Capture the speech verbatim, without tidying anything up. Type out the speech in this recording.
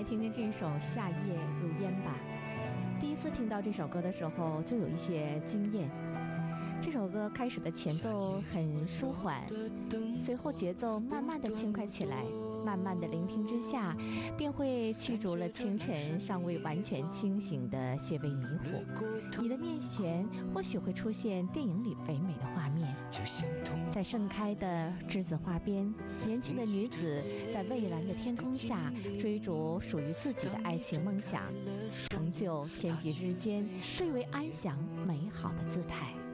听听这首《夏夜如烟》吧。第一次听到这首歌的时候，就有一些惊艳。这首歌开始的前奏很舒缓，随后节奏慢慢的轻快起来，慢慢的聆听之下，便会驱逐了清晨尚未完全清醒的些微迷糊。你的面前或许会出现电影里唯美的画面，在盛开的栀子花边，年轻的女子在蔚蓝的天空下追逐属于自己的爱情梦想，成就天地之间最为安详美好的姿态。